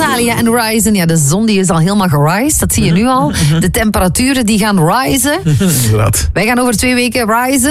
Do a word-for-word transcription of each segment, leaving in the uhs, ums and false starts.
Italia en Ryzen. Ja, de zon die is al helemaal gerised. Dat zie je nu al. De temperaturen die gaan risen. Inderdaad. Wij gaan over twee weken risen.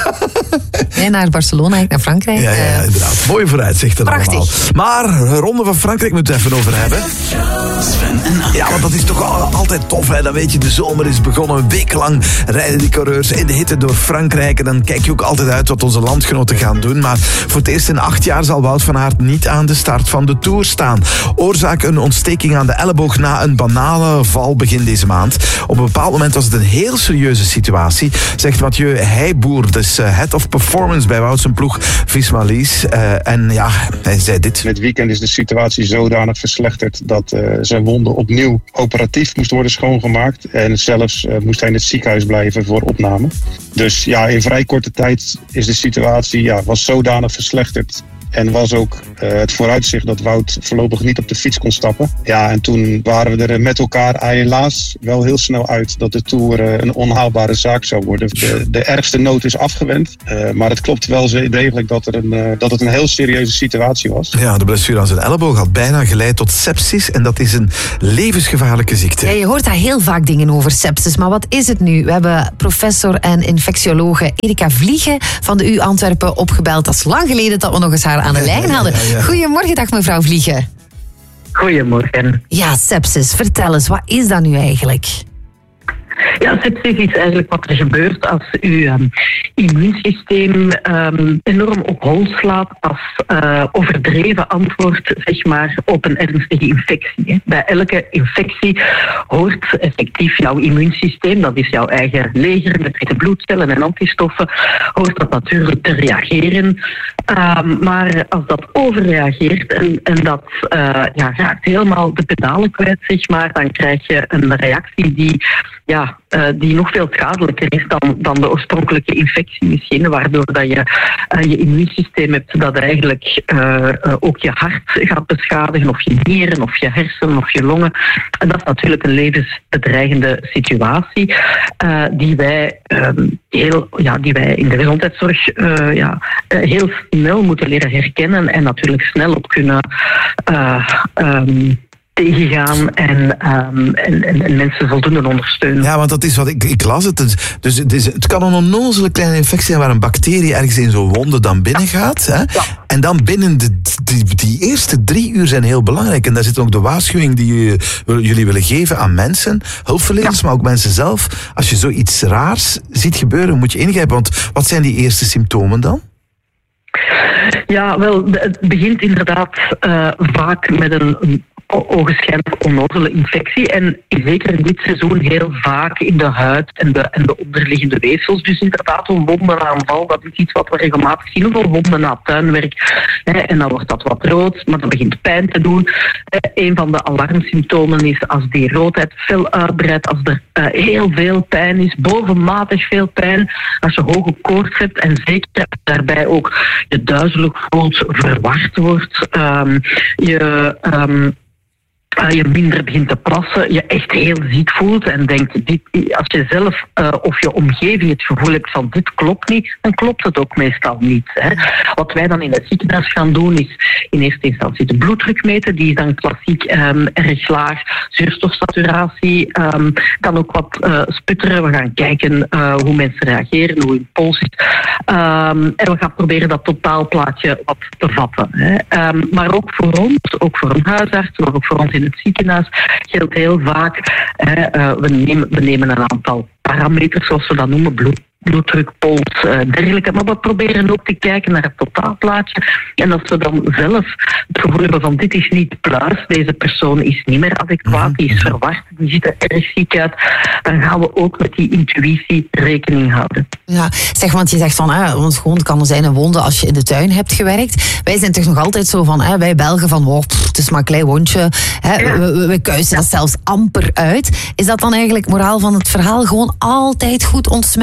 Nee, naar Barcelona, naar Frankrijk. Ja, ja, ja, inderdaad. Mooie vooruitzichten allemaal. Maar de Ronde van Frankrijk moeten we het even over hebben. Sven en Anke. Ja, want dat is toch al, altijd tof, hè? Dan weet je, de zomer is begonnen. Een week lang rijden die coureurs in de hitte door Frankrijk. En dan kijk je ook altijd uit wat onze landgenoten gaan doen. Maar voor het eerst in acht jaar zal Wout van Aert niet aan de start van de Tour staan. Oorzaak een ontsteking aan de elleboog na een banale val begin deze maand. Op een bepaald moment was het een heel serieuze situatie, zegt Mathieu Heijboer, dus uh, head of performance bij Wout zijn ploeg Visma Lease. Uh, en ja, hij zei dit. Dit weekend is de situatie zodanig verslechterd dat uh, zijn wonden opnieuw operatief moest worden schoongemaakt. En zelfs uh, moest hij in het ziekenhuis blijven voor opname. Dus ja, in vrij korte tijd is de situatie ja, was zodanig verslechterd. En was ook uh, het vooruitzicht dat Wout voorlopig niet op de fiets kon stappen. Ja, en toen waren we er met elkaar helaas wel heel snel uit dat de Tour uh, een onhaalbare zaak zou worden. De, de ergste nood is afgewend. Uh, maar het klopt wel degelijk dat, er een, uh, dat het een heel serieuze situatie was. Ja, de blessure aan zijn elleboog had bijna geleid tot sepsis. En dat is een levensgevaarlijke ziekte. Ja, je hoort daar heel vaak dingen over sepsis. Maar wat is het nu? We hebben professor en infectiologe Erika Vliegen van de U Antwerpen opgebeld. Dat is lang geleden dat we nog eens haar aan de lijn hadden. Ja, ja, ja. Goedemorgen, dag mevrouw Vliegen. Goedemorgen. Ja, sepsis. Vertel eens, wat is dat nu eigenlijk? Ja, sepsis is eigenlijk wat er gebeurt als uw um, immuunsysteem um, enorm op hol slaat als uh, overdreven antwoord zeg maar, op een ernstige infectie. Hè. Bij elke infectie hoort effectief jouw immuunsysteem, dat is jouw eigen leger met witte bloedcellen en antistoffen, hoort dat natuurlijk te reageren. Um, maar als dat overreageert en, en dat uh, ja, raakt helemaal de pedalen kwijt, zeg maar, dan krijg je een reactie die... Ja, uh, die nog veel schadelijker is dan, dan de oorspronkelijke infectie misschien, waardoor dat je uh, je immuunsysteem hebt dat eigenlijk uh, uh, ook je hart gaat beschadigen, of je nieren, of je hersenen, of je longen. En dat is natuurlijk een levensbedreigende situatie uh, die, wij, um, heel, ja, die wij in de gezondheidszorg uh, ja, uh, heel snel moeten leren herkennen en natuurlijk snel op kunnen... Uh, um, tegengaan en, um, en, en, en mensen voldoende ondersteunen. Ja, want dat is wat ik, ik las het. Dus het, is, het kan een onnozele kleine infectie zijn waar een bacterie ergens in zo'n wonde dan binnen gaat. Hè? Ja. En dan binnen de, die, die eerste drie uur zijn heel belangrijk. En daar zit ook de waarschuwing die jullie willen geven aan mensen, hulpverleners, ja. maar ook mensen zelf. Als je zoiets raars ziet gebeuren, moet je ingrijpen. Want wat zijn die eerste symptomen dan? Ja, wel, het begint inderdaad uh, vaak met een... een ogenschijnlijk onnozele infectie en zeker in dit seizoen heel vaak in de huid en de, en de onderliggende weefsels. Dus inderdaad een wondenaanval, dat is iets wat we regelmatig zien, of wonden na tuinwerk. Hè, en dan wordt dat wat rood, maar dat begint pijn te doen. Eh, een van de alarmsymptomen is als die roodheid fel uitbreidt, als er uh, heel veel pijn is, bovenmatig veel pijn, als je hoge koorts hebt en zeker daarbij ook je duizelig voelt, verward wordt, um, je... Um, Uh, je minder begint te plassen, je echt heel ziek voelt en denkt, dit, als je zelf uh, of je omgeving het gevoel hebt van dit klopt niet, dan klopt het ook meestal niet. Hè. Wat wij dan in het ziekenhuis gaan doen is in eerste instantie de bloeddruk meten, die is dan klassiek um, erg laag, zuurstofsaturatie, um, kan ook wat uh, sputteren, we gaan kijken uh, hoe mensen reageren, hoe hun pols is um, en we gaan proberen dat totaalplaatje wat te vatten. Hè. Um, maar ook voor ons, ook voor een huisarts, maar ook voor ons in het ziekenhuis geldt heel vaak, hè, uh, we, nemen, we nemen een aantal parameters, zoals we dat noemen, bloed, bloeddruk, pols, uh, dergelijke. Maar we proberen ook te kijken naar het totaalplaatje. En als we dan zelf het gevoel hebben van dit is niet pluis, deze persoon is niet meer adequaat, die is verward, die ziet er erg ziek uit, dan gaan we ook met die intuïtie rekening houden. Ja, zeg, want je zegt van, ah, want gewoon kan er zijn een wonde als je in de tuin hebt gewerkt. Wij zijn toch nog altijd zo van, ah, wij Belgen van, oh, pff, het is maar een klein wondje. Hè, ja. we, we, we kuisen dat zelfs amper uit. Is dat dan eigenlijk moraal van het verhaal? Gewoon altijd goed ontsmetten,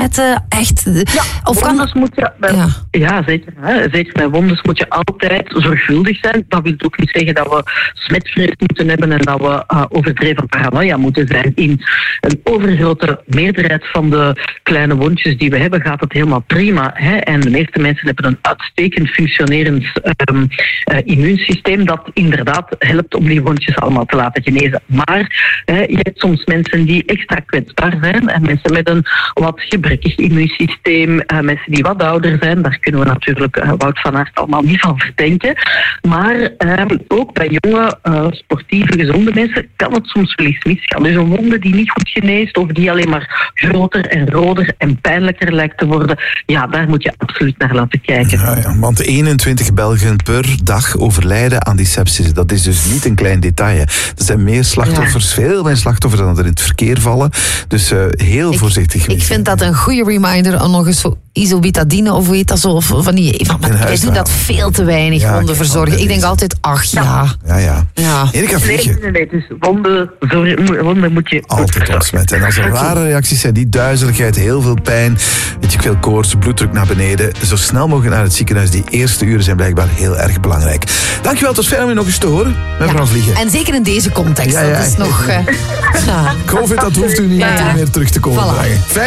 echt... Ja, of kan wondes moet je... Bij, Ja. ja, zeker. Hè. Zeker bij wondes moet je altijd zorgvuldig zijn. Dat wil ook niet zeggen dat we smetvrees moeten hebben en dat we uh, overdreven paranoia moeten zijn. In een overgrote meerderheid van de kleine wondjes die we hebben, gaat het helemaal prima. Hè. En de meeste mensen hebben een uitstekend functionerend um, uh, immuunsysteem dat inderdaad helpt om die wondjes allemaal te laten genezen. Maar hè, je hebt soms mensen die extra kwetsbaar zijn en mensen met een wat gebrekkig immuunsysteem, uh, mensen die wat ouder zijn, daar kunnen we natuurlijk uh, Wout van Aert allemaal niet van verdenken. Maar uh, ook bij jonge, uh, sportieve, gezonde mensen kan het soms wel eens misgaan. Dus een wonde die niet goed geneest of die alleen maar groter en roder en pijnlijker lijkt te worden, ja, daar moet je absoluut naar laten kijken. Ja, ja, want eenentwintig Belgen per dag overlijden aan die sepsis. Dat is dus niet een klein detail. Hè. Er zijn meer slachtoffers, ja. veel meer slachtoffers dan er in het verkeer vallen. Dus uh, heel ik, voorzichtig. Ik vind dat een goede reminder om nog eens zo isobetadine of hoe heet dat zo, of van die... Van, wij doen dat veel te weinig, ja, wonden verzorgen. Ik denk altijd, ach ja. Ja, ja. ja. ja. Nee, nee, nee, dus wonden, sorry, wonden moet je altijd ontsmetten. En als er rare reacties zijn, die duizeligheid, heel veel pijn, weet je, veel koorts, bloeddruk naar beneden, zo snel mogelijk naar het ziekenhuis. Die eerste uren zijn blijkbaar heel erg belangrijk. Dankjewel, het was fijn om je nog eens te horen, mevrouw ja. Vliegen. En zeker in deze context, ja, ja. dat is nog... Uh, COVID, dat hoeft u niet ja, ja. meer terug te komen Voilà. brengen. Fijn.